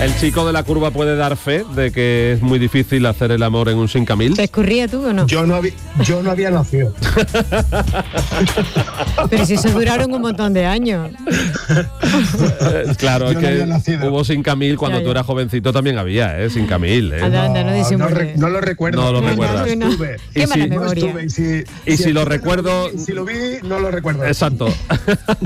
El chico de la curva puede dar fe de que es muy difícil hacer el amor en un 5000. ¿Te escurría tú o no? Yo no había nacido. Pero si eso duraron un montón de años. Claro, es Yo no que había nacido. hubo 5000 cuando Ya. tú eras jovencito, también había, 5000. Anda, no disimules. No lo recuerdo. No lo No recuerdas. estuve. Qué mala si- memoria. No estuve. Y si lo recuerdo- Si lo vi, no lo recuerdo. Exacto.